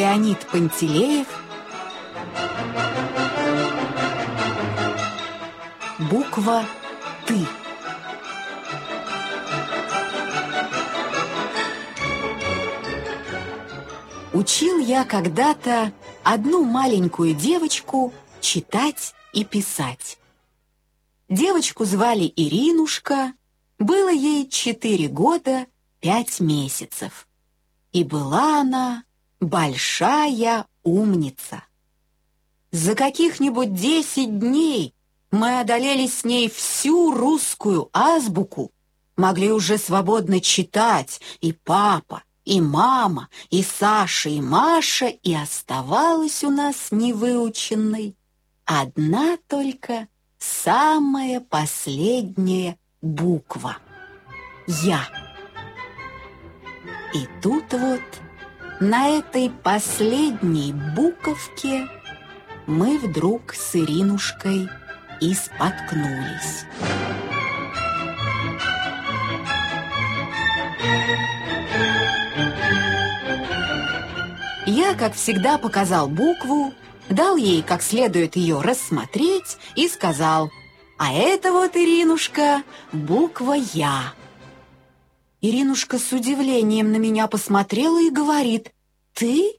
Леонид Пантелеев. Буква «Ты». Учил я когда-то одну маленькую девочку читать и писать. Девочку звали Иринушка, было ей 4 года 5 месяцев. И была она большая умница. За каких-нибудь 10 дней мы одолели с ней всю русскую азбуку, могли уже свободно читать и папа, и мама, и Саша, и Маша, и оставалась у нас невыученной одна только самая последняя буква — «Я». И тут вот на этой последней буковке мы вдруг с Иринушкой и споткнулись. Я, как всегда, показал букву, дал ей как следует ее рассмотреть и сказал: «А это вот, Иринушка, буква «Я». Иринушка с удивлением на меня посмотрела и говорит: «Ты?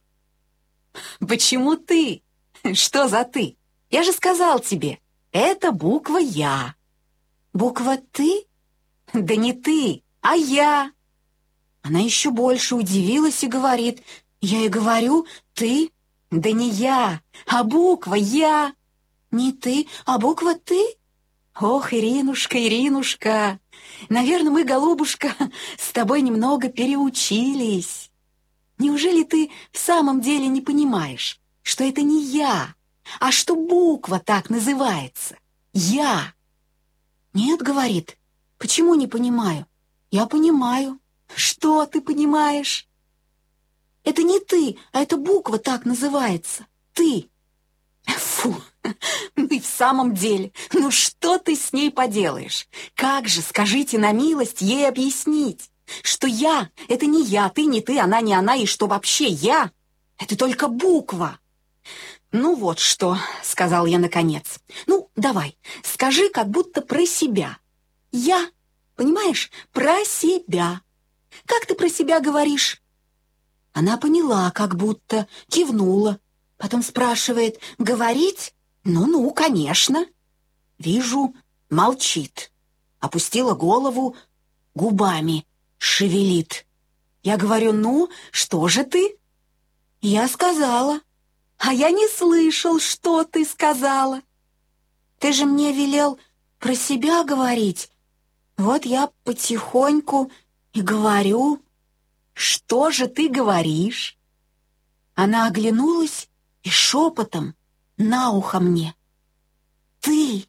Почему ты? Что за ты? Я же сказал тебе, это буква «Я». Буква «Ты»? Да не ты, а я». Она еще больше удивилась и говорит: «Я и говорю, ты? Да не я, а буква «Я». Не ты, а буква «Ты»? Ох, Иринушка, Иринушка, наверное, мы, голубушка, с тобой немного переучились. Неужели ты в самом деле не понимаешь, что это не я, а что буква так называется? Я». «Нет, — говорит, — почему не понимаю? Я понимаю». «Что ты понимаешь?» «Это не ты, а эта буква так называется. Ты». «Фу, ну и в самом деле, ну что ты с ней поделаешь? Как же, скажите на милость, ей объяснить, что я — это не я, ты не ты, она не она, и что вообще я — это только буква?» «Ну вот что», — сказал я наконец, — «ну давай, скажи как будто про себя. Я, понимаешь, про себя. Как ты про себя говоришь?» Она поняла, как будто, кивнула. Потом спрашивает: «Говорить? Ну-ну, конечно». Вижу, молчит. Опустила голову, губами шевелит. Я говорю: «Ну, что же ты?» «Я сказала». «А я не слышал, что ты сказала». «Ты же мне велел про себя говорить. Вот я потихоньку и говорю». «Что же ты говоришь?» Она оглянулась и шепотом на ухо мне: «Ты».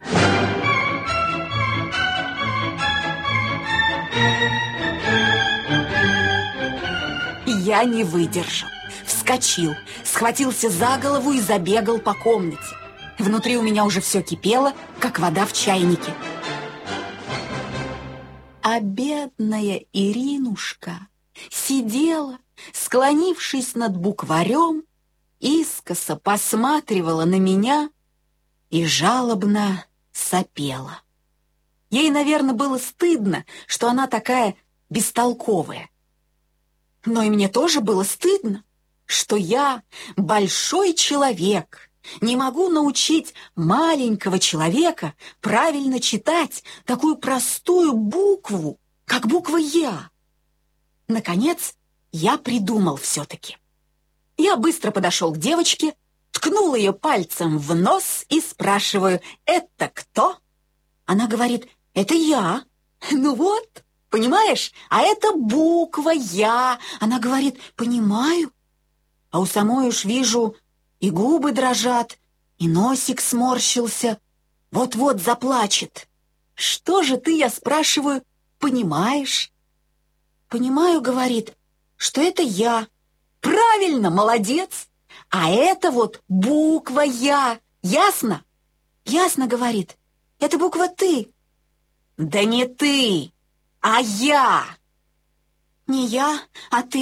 Я не выдержал, вскочил, схватился за голову и забегал по комнате. Внутри у меня уже все кипело, как вода в чайнике. А бедная Иринушка сидела, склонившись над букварем, искоса посматривала на меня и жалобно сопела. Ей, наверное, было стыдно, что она такая бестолковая. Но и мне тоже было стыдно, что я, большой человек, не могу научить маленького человека правильно читать такую простую букву, как буква «Я». Наконец, я придумал все-таки. Я быстро подошел к девочке, ткнул ее пальцем в нос и спрашиваю: «Это кто?» Она говорит: «Это я». «Ну вот, понимаешь, а это буква «Я». Она говорит: «Понимаю». А у самой уж вижу, и губы дрожат, и носик сморщился. Вот-вот заплачет. «Что же ты, — я спрашиваю, — понимаешь?» «Понимаю, — говорит, — что это я». «Правильно, молодец! А это вот буква «Я». Ясно?» «Ясно, — говорит, — это буква «Ты». «Да не ты, а я». «Не я, а ты.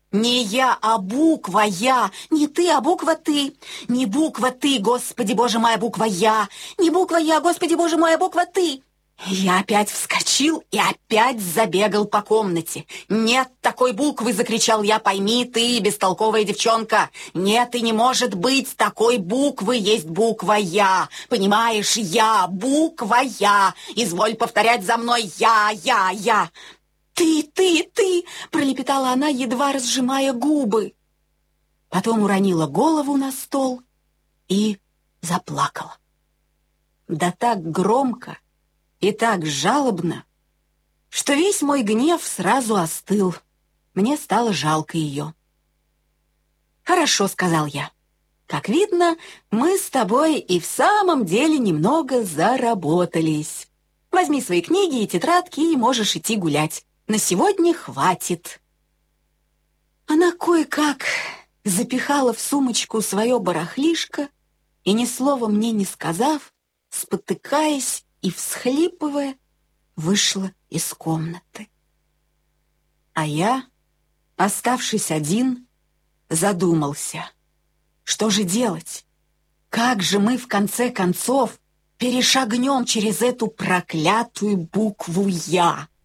Не я, а буква «Я». Не ты, а буква «Ты». Не буква «Ты», Господи Боже мой, а буква «Я». Не буква «Я», Господи Боже мой, а буква «Ты». Я опять вскочил и опять забегал по комнате. «Нет такой буквы!» — закричал я. «Пойми ты, бестолковая девчонка! Нет и не может быть такой буквы! Есть буква «Я». Понимаешь, «Я», буква «Я». Изволь повторять за мной «Я». Ты!» — пролепетала она, едва разжимая губы. Потом уронила голову на стол и заплакала. Да так громко и так жалобно, что весь мой гнев сразу остыл. Мне стало жалко ее. «Хорошо», — сказал я. «Как видно, мы с тобой и в самом деле немного заработались. Возьми свои книги и тетрадки, и можешь идти гулять. На сегодня хватит». Она кое-как запихала в сумочку свое барахлишко и, ни слова мне не сказав, спотыкаясь и всхлипывая, вышла из комнаты. А я, оставшись один, задумался, что же делать? Как же мы, в конце концов, перешагнем через эту проклятую букву «Я»?